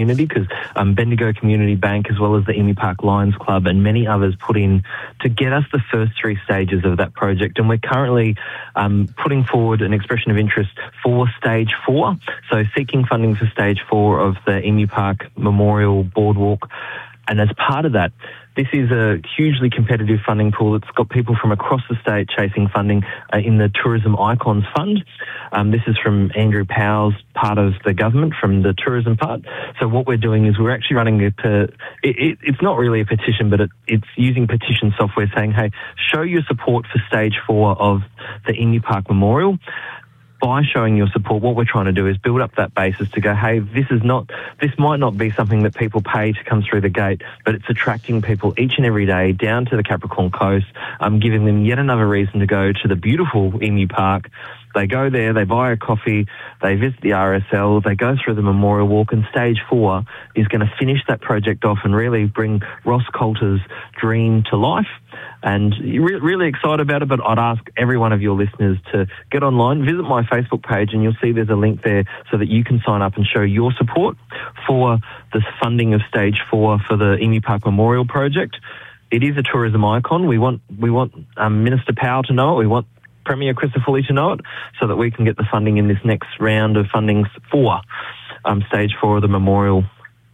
community, because Bendigo Community Bank, as well as the Emu Park Lions Club and many others, put in to get us the first 3 stages of that project. And we're currently putting forward an expression of interest for stage 4, so seeking funding for stage 4 of the Emu Park Memorial Boardwalk. And as part of that, this is a hugely competitive funding pool. It's got people from across the state chasing funding in the Tourism Icons Fund. This is from Andrew Powell's part of the government, from the tourism part. So what we're doing is we're actually running it's not really a petition, but it's using petition software saying, hey, show your support for stage 4 of the Emu Park Memorial. By showing your support, what we're trying to do is build up that basis to go, hey, this might not be something that people pay to come through the gate, but it's attracting people each and every day down to the Capricorn Coast, giving them yet another reason to go to the beautiful Emu Park. They go there, they buy a coffee, they visit the RSL, they go through the Memorial Walk, and stage 4 is going to finish that project off and really bring Ross Coulter's dream to life. And you're really excited about it, but I'd ask every one of your listeners to get online, visit my Facebook page, and you'll see there's a link there so that you can sign up and show your support for the funding of stage 4 for the Emu Park Memorial project. It is a tourism icon. We want Minister Powell to know it. We want Premier Christopherly to know it, so that we can get the funding in this next round of fundings for stage 4 of the memorial.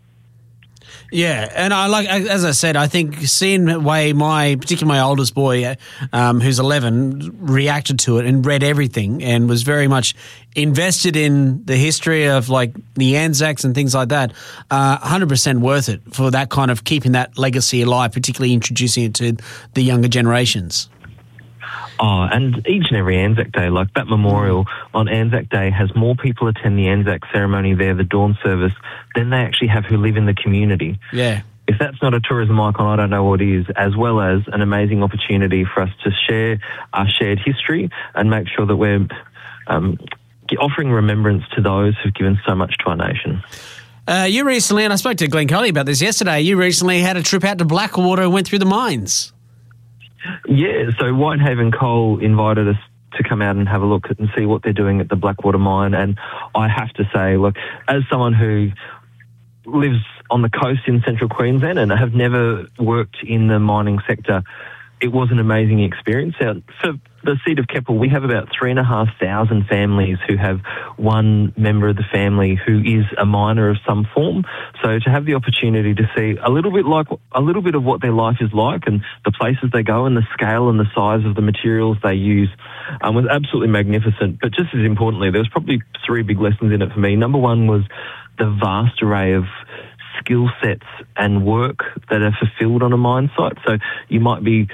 Yeah, and as I said, I think seeing the way particularly my oldest boy, who's 11, reacted to it and read everything and was very much invested in the history of like the Anzacs and things like that, 100% worth it for that kind of keeping that legacy alive, particularly introducing it to the younger generations. Oh, and each and every Anzac Day, like that memorial on Anzac Day has more people attend the Anzac ceremony there, the dawn service, than they actually have who live in the community. Yeah. If that's not a tourism icon, I don't know what is, as well as an amazing opportunity for us to share our shared history and make sure that we're offering remembrance to those who've given so much to our nation. You recently, and I spoke to Glenn Coley about this yesterday, you recently had a trip out to Blackwater and went through the mines. Yeah, so Whitehaven Coal invited us to come out and have a look and see what they're doing at the Blackwater mine. And I have to say, look, as someone who lives on the coast in central Queensland and have never worked in the mining sector, it was an amazing experience. For the seat of Keppel, we have about 3,500 families who have one member of the family who is a miner of some form. So to have the opportunity to see a little bit of what their life is like and the places they go and the scale and the size of the materials they use was absolutely magnificent. But just as importantly, there was probably 3 big lessons in it for me. Number 1 was the vast array of skill sets and work that are fulfilled on a mine site. So you might be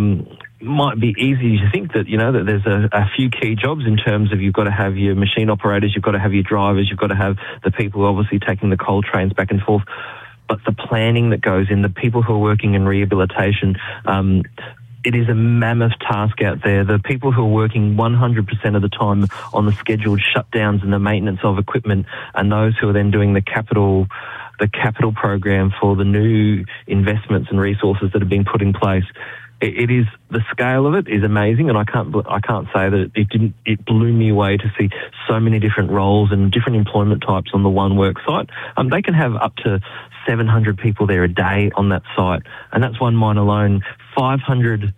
easy to think that, that there's a few key jobs in terms of you've got to have your machine operators, you've got to have your drivers, you've got to have the people obviously taking the coal trains back and forth. But the planning that goes in, the people who are working in rehabilitation, it is a mammoth task out there. The people who are working 100% of the time on the scheduled shutdowns and the maintenance of equipment, and those who are then doing the capital program for the new investments and resources that have been put in place. It is, the scale of it is amazing, and I can't say that it blew me away to see so many different roles and different employment types on the one work site. They can have up to 700 people there a day on that site, and that's one mine alone. 500,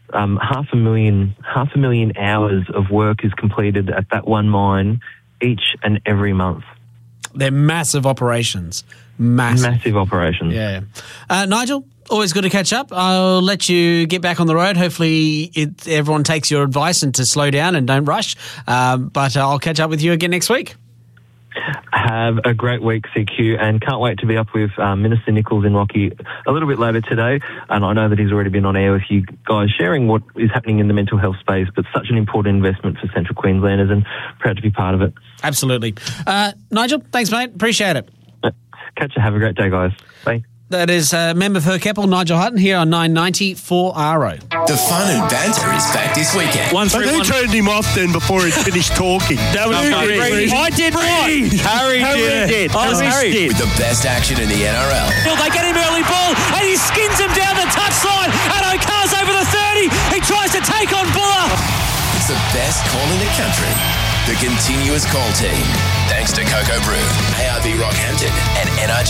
500,000 hours of work is completed at that one mine each and every month. They're massive operations. Massive operations. Yeah. Nigel, always good to catch up. I'll let you get back on the road. Hopefully everyone takes your advice and to slow down and don't rush. But I'll catch up with you again next week. Have a great week, CQ, and can't wait to be up with Minister Nichols in Rocky a little bit later today. And I know that he's already been on air with you guys sharing what is happening in the mental health space, but such an important investment for Central Queenslanders, and proud to be part of it. Absolutely. Nigel, thanks, mate. Appreciate it. Catch you. Have a great day, guys. Bye. That is member for Keppel, Nigel Hutton, here on 990 for RO. The fun and banter is back this weekend. But who turned him off then before he finished talking? That was Harry. I did what? Harry did. Harry did. With the best action in the NRL. They get him early ball, and he skins him down the touchline, and O'Carr's over the 30. He tries to take on Buller. It's the best call in the country. The Continuous Call Team. Thanks to Cocoa Brew, ARB Rockhampton, and NRG.